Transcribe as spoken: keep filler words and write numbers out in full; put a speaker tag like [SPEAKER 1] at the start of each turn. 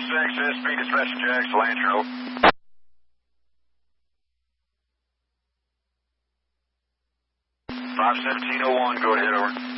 [SPEAKER 1] six, S P dispatch Jax, Lantro. five seventeen oh one, go ahead, over.